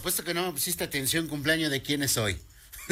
apuesto que no me pusiste atención, cumpleaños de quién es hoy.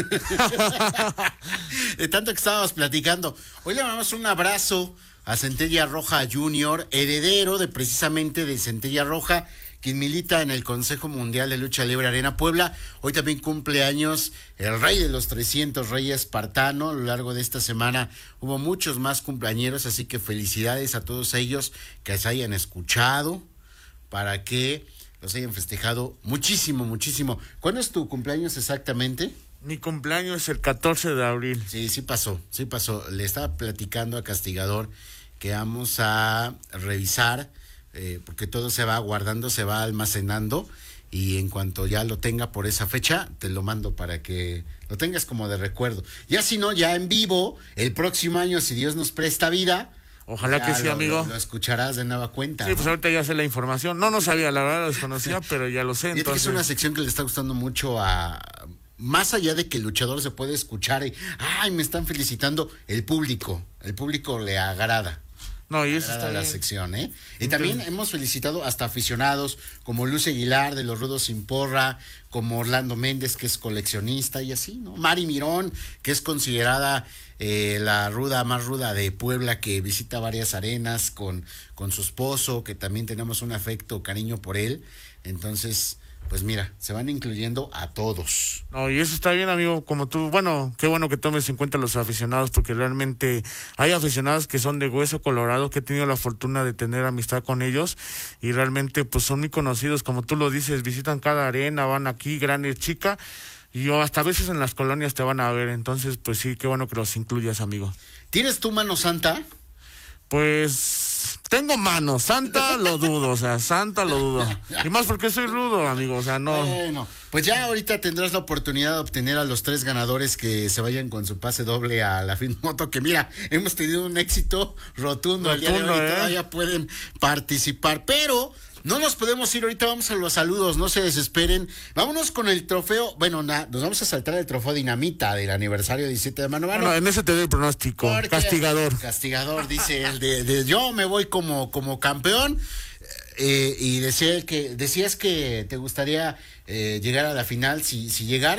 De tanto que estábamos platicando. Hoy le mandamos un abrazo a Centella Roja Junior, heredero precisamente de Centella Roja, quien milita en el Consejo Mundial de Lucha Libre Arena Puebla. Hoy también cumple años el rey de los 300, Rey Espartano. A lo largo de esta semana hubo muchos más cumpleañeros, así que felicidades a todos ellos que se hayan escuchado para que los hayan festejado muchísimo, muchísimo. ¿Cuándo es tu cumpleaños exactamente? Mi cumpleaños es el 14 de abril. Sí pasó. Le estaba platicando a Castigador que vamos a revisar, porque todo se va guardando, se va almacenando, y en cuanto ya lo tenga por esa fecha, te lo mando para que lo tengas como de recuerdo. Ya si no, ya en vivo, el próximo año, si Dios nos presta vida, ojalá que sí, amigo. Lo escucharás de nueva cuenta. Sí, pues ahorita ya sé la información. No sabía, la verdad, lo desconocía, pero ya lo sé. Entonces, es una sección que le está gustando mucho más allá de que el luchador se puede escuchar y, me están felicitando, el público le agrada. No, y eso está la bien. sección, ¿eh? Y también hemos felicitado hasta aficionados como Luce Aguilar de Los Rudos Sin Porra, como Orlando Méndez, que es coleccionista, y así, ¿no? Mari Mirón, que es considerada la más ruda de Puebla, que visita varias arenas con su esposo, que también tenemos un afecto, cariño por él. Entonces, pues mira, se van incluyendo a todos. No, y eso está bien, amigo, como tú, bueno, qué bueno que tomes en cuenta los aficionados, porque realmente hay aficionados que son de hueso colorado, que he tenido la fortuna de tener amistad con ellos, y realmente pues son muy conocidos, como tú lo dices, visitan cada arena, van aquí, grande, chica, y hasta a veces en las colonias te van a ver, entonces pues sí, qué bueno que los incluyas, amigo. ¿Tienes tu mano santa? Pues tengo mano, santa lo dudo, santa lo dudo. Y más porque soy rudo, amigo, no. Bueno, pues ya ahorita tendrás la oportunidad de obtener a los 3 ganadores que se vayan con su pase doble a la Finmoto, que mira, hemos tenido un éxito rotundo al día de hoy, todavía pueden participar, pero no nos podemos ir ahorita, vamos a los saludos, no se desesperen. Vámonos con el trofeo, nos vamos a saltar el trofeo Dinamita del aniversario 17 de Mano a Mano. Bueno, en ese te doy el pronóstico, Castigador dice el de yo me voy como campeón, y decías que te gustaría llegar a la final si llegara.